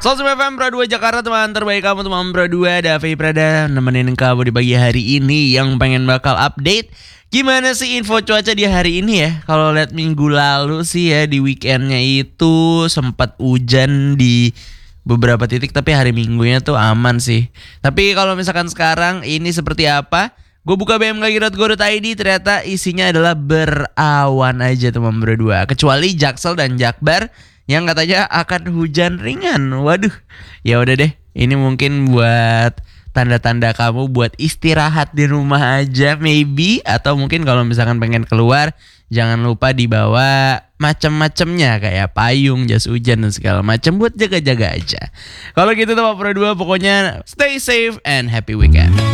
Soal FM Pro 2 Jakarta, teman terbaik kamu, teman Pro 2. Davi Prada nemenin kamu di pagi hari ini yang pengen bakal update gimana sih info cuaca di hari ini ya. Kalau lihat minggu lalu sih ya, di weekendnya itu sempat hujan di beberapa titik, tapi hari minggunya tuh aman sih. Tapi kalau misalkan sekarang ini seperti apa? Gue buka bmkg.go.id, ternyata isinya adalah berawan aja teman Pro 2. Kecuali Jaksel dan Jakbar yang katanya akan hujan ringan. Waduh, ya udah deh. Ini mungkin buat tanda-tanda kamu buat istirahat di rumah aja maybe. Atau mungkin kalau misalkan pengen keluar, jangan lupa dibawa macam-macamnya kayak payung, jas hujan dan segala macam buat jaga-jaga aja. Kalau gitu teman Pro 2, pokoknya stay safe and happy weekend.